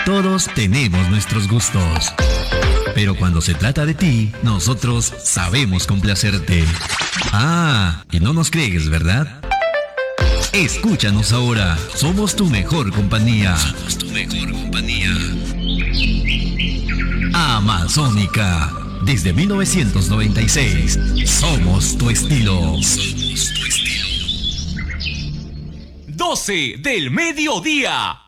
Todos tenemos nuestros gustos. Pero cuando se trata de ti, nosotros sabemos complacerte. Ah, y no nos crees, ¿verdad? Escúchanos ahora. Somos tu mejor compañía. Somos tu mejor compañía. Amazónica. Desde 1996. Somos tu estilo. Somos tu estilo. 12 del mediodía.